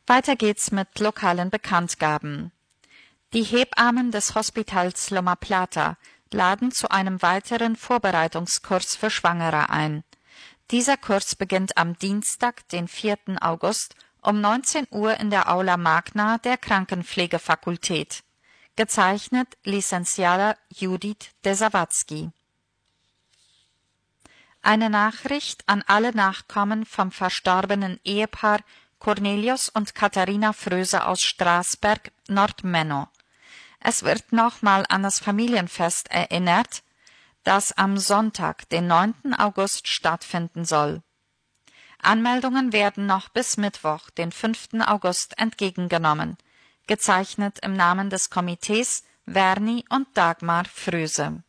Weiter geht's mit lokalen Bekanntgaben. Die Hebammen des Hospitals Loma Plata laden zu einem weiteren Vorbereitungskurs für Schwangere ein. Dieser Kurs beginnt am Dienstag, den 4. August um 19 Uhr in der Aula Magna der Krankenpflegefakultät. Gezeichnet Licenciada Judith de Sawatzki. Eine Nachricht an alle Nachkommen vom verstorbenen Ehepaar Cornelius und Katharina Fröse aus Straßberg, Nordmenno. Es wird nochmal an das Familienfest erinnert, das am Sonntag, den 9. August stattfinden soll. Anmeldungen werden noch bis Mittwoch, den 5. August entgegengenommen. Gezeichnet im Namen des Komitees Verni und Dagmar Fröse.